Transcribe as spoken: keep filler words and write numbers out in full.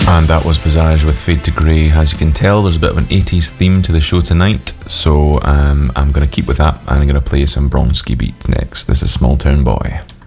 And that was Visage with Fade to Grey. As you can tell, there's a bit of an eighties theme to the show tonight, so um, I'm going to keep with that, and I'm going to play some Bronski beat next. This is Small Town Boy.